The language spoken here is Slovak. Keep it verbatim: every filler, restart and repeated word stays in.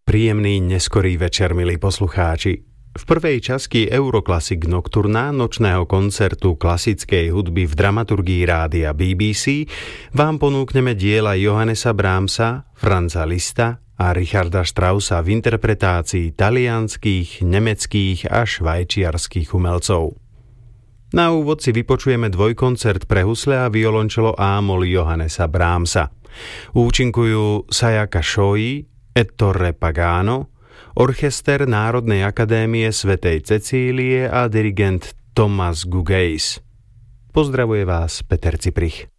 Príjemný neskorý večer, milí poslucháči. V prvej časti Euroclassic Nocturna, nočného koncertu klasickej hudby v dramaturgii rádia bé bé cé, vám ponúkneme diela Johannesa Brahmsa, Franza Liszta a Richarda Straussa v interpretácii talianských, nemeckých a švajčiarskych umelcov. Na úvod si vypočujeme dvojkoncert pre husle a violončelo A-moll Johannesa Brahmsa. Účinkujú Sayaka Shoji, Ettore Pagano, orchester Národnej akadémie svätej Cecílie a dirigent Thomas Guggeis. Pozdravuje vás Peter Ciprich.